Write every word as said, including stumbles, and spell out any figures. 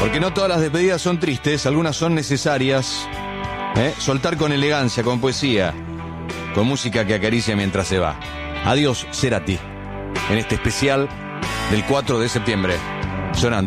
Porque no todas las despedidas son tristes, algunas son necesarias. ¿eh? Soltar con elegancia, con poesía, con música que acaricia mientras se va. Adiós, Cerati, en este especial del cuatro de septiembre, sonando.